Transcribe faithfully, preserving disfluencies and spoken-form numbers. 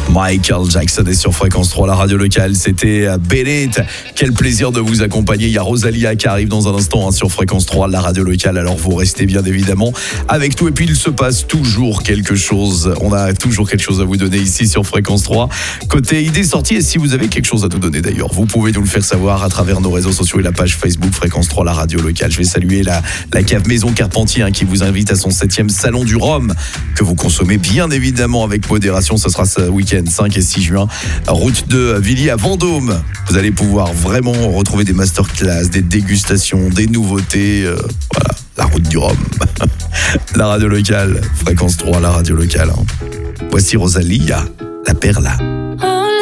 Michael Jackson est sur Fréquence trois, la radio locale. C'était Beat It. Quel plaisir de vous accompagner. Il y a Rosalia qui arrive dans un instant hein, sur Fréquence trois, la radio locale. Alors vous restez bien évidemment avec tout. Et puis il se passe toujours quelque chose. On a toujours quelque chose à vous donner ici sur Fréquence trois. Côté idées sorties, et si vous avez quelque chose à nous donner d'ailleurs, vous pouvez nous le faire savoir à travers nos réseaux sociaux et la page Facebook Fréquence trois, la radio locale. Je vais saluer la, la cave Maison Carpentier hein, qui vous invite à son septième salon du rhum que vous consommez bien évidemment avec modération. Ce sera ce week-end cinq et six juin, route de Villiers à Vendôme. Vous allez pouvoir vraiment retrouver des masterclass, des dégustations, des nouveautés. Euh, voilà, la route du rhum. La radio locale, Fréquence trois, la radio locale. Voici Rosalia, la Perla.